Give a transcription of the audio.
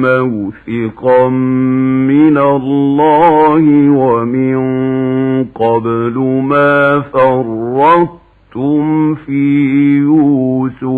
موثقا من الله ومن قبل ما فرطتم في يوسف